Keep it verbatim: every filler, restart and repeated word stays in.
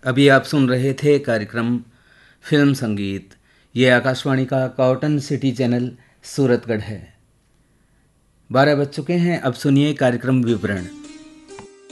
अभी आप सुन रहे थे कार्यक्रम फिल्म संगीत। ये आकाशवाणी का कॉटन सिटी चैनल सूरतगढ़ है। बारह बज चुके हैं। अब सुनिए कार्यक्रम विवरण।